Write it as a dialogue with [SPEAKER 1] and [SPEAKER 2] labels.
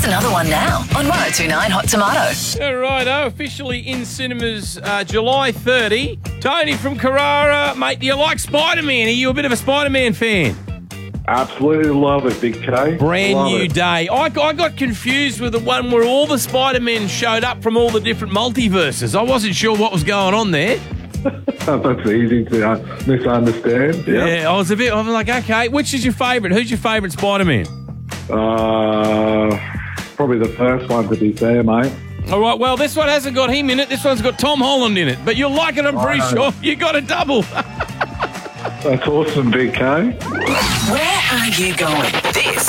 [SPEAKER 1] another one now on 1029 Hot Tomato.
[SPEAKER 2] All righto, officially in cinemas July 30. Tony from Carrara, mate, do you like Spider-Man? Are you a bit of a Spider-Man fan?
[SPEAKER 3] Absolutely love it, Big K.
[SPEAKER 2] Brand
[SPEAKER 3] Love
[SPEAKER 2] new
[SPEAKER 3] it.
[SPEAKER 2] day. I got confused with the one where all the Spider-Men showed up from all the different multiverses. I wasn't sure what was going on there.
[SPEAKER 3] That's easy to misunderstand.
[SPEAKER 2] Yeah, I'm like, okay, which is your favourite? Who's your favourite Spider-Man?
[SPEAKER 3] Probably the first one, to be fair, mate.
[SPEAKER 2] All right, well, this one hasn't got him in it. This one's got Tom Holland in it. But you'll like it, I'm pretty sure. You got a double.
[SPEAKER 3] That's awesome, Big K.
[SPEAKER 1] Where are you going? This